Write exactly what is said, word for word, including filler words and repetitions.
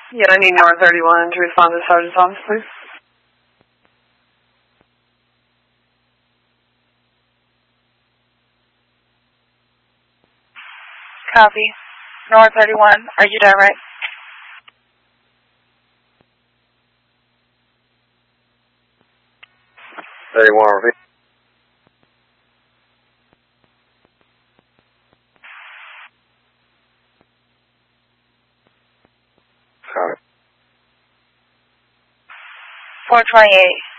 Yeah, I need North thirty-one to respond to Sergeant's office, please. Copy. North thirty-one, are you direct? thirty-one, repeat. Copy. four twenty-eight.